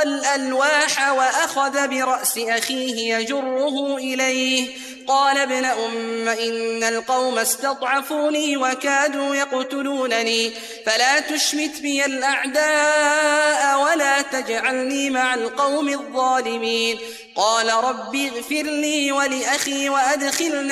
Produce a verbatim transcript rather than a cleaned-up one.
الألواح وأخذ برأس أخيه يجره إليه قال ابن أم إن القوم استضعفوني وكادوا يقتلونني فلا تشمت بي الأعداء ولا تجعلني مع القوم الظالمين قال رب اغفر لي ولأخي وأدخلنا